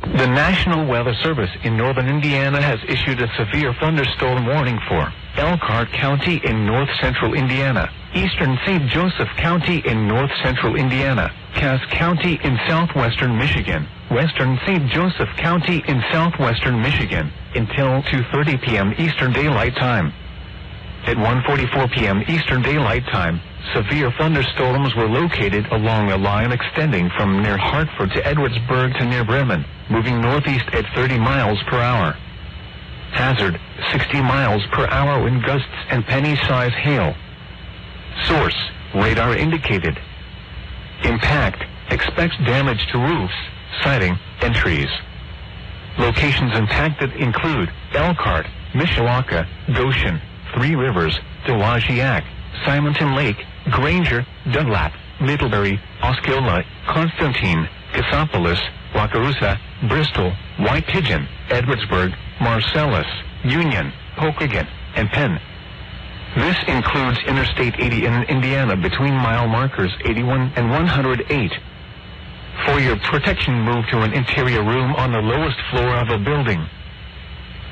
The National Weather Service in northern Indiana has issued a severe thunderstorm warning for Elkhart County in north-central Indiana, eastern St. Joseph County in north-central Indiana, Cass County in southwestern Michigan, western St. Joseph County in southwestern Michigan, until 2:30 p.m. Eastern Daylight Time. At 1:44 p.m. Eastern Daylight Time, severe thunderstorms were located along a line extending from near Hartford to Edwardsburg to near Bremen, moving northeast at 30 miles per hour. Hazard, 60 miles per hour wind gusts and penny-size hail. Source, radar indicated. Impact, expects damage to roofs, siding, and trees. Locations impacted include Elkhart, Mishawaka, Goshen, Three Rivers, Dowagiac, Simonton Lake, Granger, Dunlap, Middlebury, Osceola, Constantine, Cassopolis, Wakarusa, Bristol, White Pigeon, Edwardsburg, Marcellus, Union, Pokagon, and Penn. This includes Interstate 80 in Indiana between mile markers 81 and 108. For your protection, move to an interior room on the lowest floor of a building.